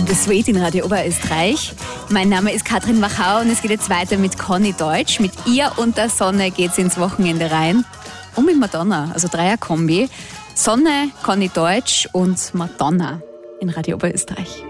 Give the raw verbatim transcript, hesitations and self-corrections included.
The Sweet in Radio Oberösterreich. Mein Name ist Katrin Wachau und es geht jetzt weiter mit Conny Deutsch. Mit ihr und der Sonne geht's ins Wochenende rein. Und mit Madonna, also Dreier-Kombi. Sonne, Conny Deutsch und Madonna in Radio Oberösterreich.